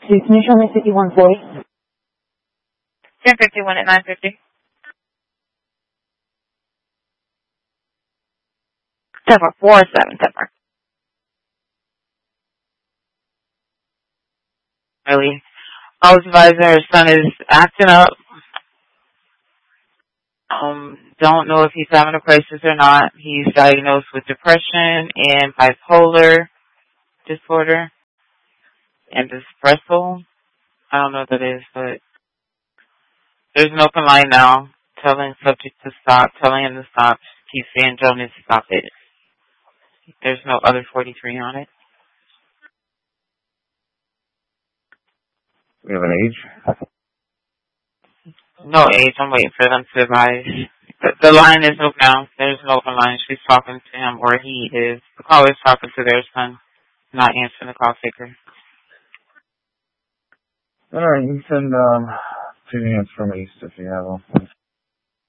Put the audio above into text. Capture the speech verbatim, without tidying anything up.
Steve, can you show me fifty-one forty? ten fifty-one at nine fifty. Denver, four seven, Denver. Really? House advisor, her son is acting up. Um, don't know if he's having a crisis or not. He's diagnosed with depression and bipolar disorder and espresso. I don't know what that is, but there's an open line now telling subject to stop, telling him to stop. Keep saying Joe needs to stop it. There's no other forty-three on it. We have an age? No age. I'm waiting for them to advise. The, the line is open now. There's an open line. She's talking to him, or he is. The caller is talking to their son, not answering the call taker. All right, you can um, two hands from East if you have them.